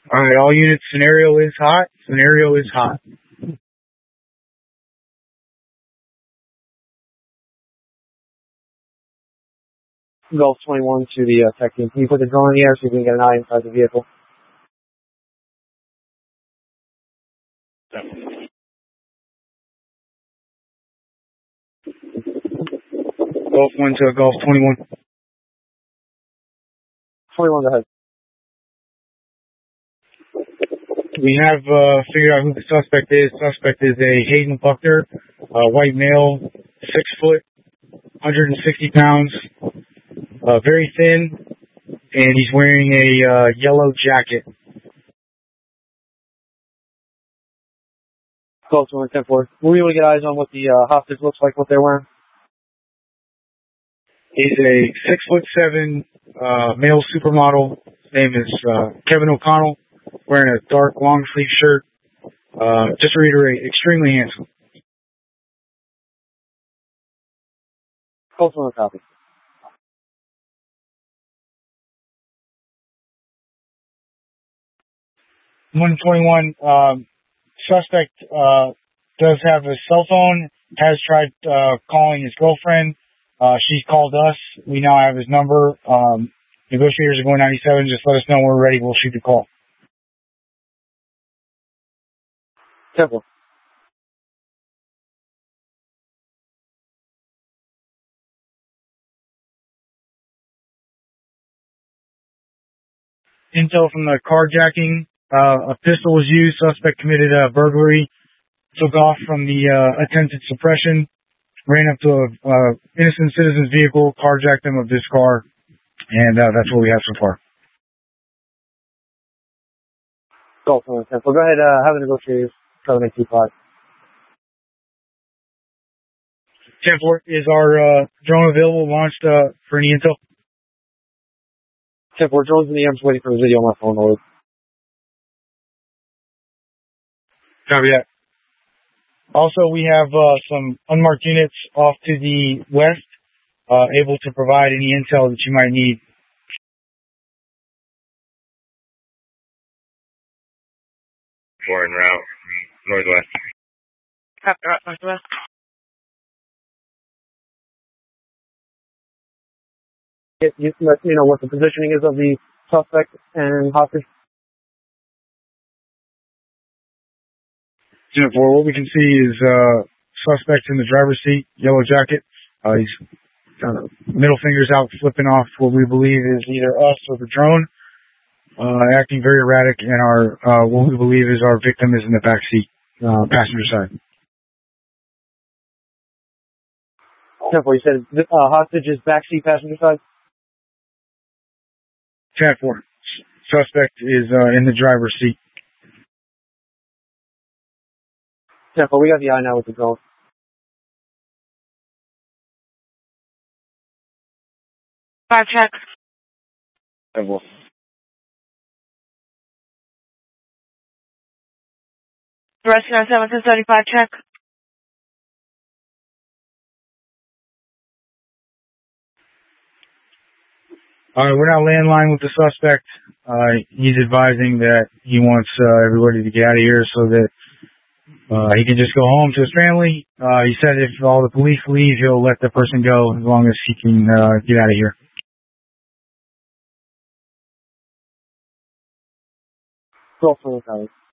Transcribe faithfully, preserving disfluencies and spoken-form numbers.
All right, all units, scenario is hot. Scenario is hot. Golf twenty-one to the uh, tech team. Can you put the drone in the air so you can get an eye inside the vehicle? Golf one to Golf twenty-one. twenty-one, go ahead. We have uh, figured out who the suspect is. Suspect is a Hayden Buckner, uh, white male, six foot, one hundred sixty pounds, uh, very thin, and he's wearing a uh, yellow jacket. Golf twenty-one, ten four. We'll be able to get eyes on what the uh, hostage looks like, what they're wearing. He's a six foot seven uh, male supermodel. His name is uh, Kevin O'Connell, wearing a dark long sleeve shirt. Uh, just to reiterate, extremely handsome. Golf twenty-one, copy. one twenty-one, um, suspect uh, does have a cell phone, has tried uh, calling his girlfriend. Uh, she's called us. We now have his number. Um, negotiators are going ninety-seven. Just let us know when we're ready. We'll shoot the call. ten four. Intel from the carjacking. Uh, a pistol was used. Suspect committed a burglary. Took off from the uh, attempted suppression. Ran up to a uh, innocent citizen's vehicle. Carjacked him of this car. And uh, that's what we have so far. Golf twenty-one, ten four. Go ahead, uh, have the negotiators try to make two five. ten four, is our uh, drone available, launched uh, for any intel? ten four, drones in the air. I'm just waiting for the video on my phone to load. Copy that. Also, we have uh, some unmarked units off to the west, uh, able to provide any intel that you might need. Four en route, northwest. Copy, route northwest. You, you let me know what the positioning is of the suspect and hostage. ten four, what we can see is uh, suspect in the driver's seat, yellow jacket. Uh, he's kind of middle fingers out, flipping off what we believe is either us or the drone. Uh, acting very erratic, and our uh, what we believe is our victim is in the back seat, uh, passenger side. ten four, you said uh, hostage is backseat passenger side? ten four, suspect is uh, in the driver's seat. ten four, we got the eye now with the drone. Five checks. ten four. Restaurant seven ten seventy-five check. All right, we're now landline with the suspect. Uh, he's advising that he wants uh, everybody to get out of here so that uh, he can just go home to his family. Uh, he said if all the police leave, he'll let the person go as long as he can uh, get out of here. Golf twenty-one,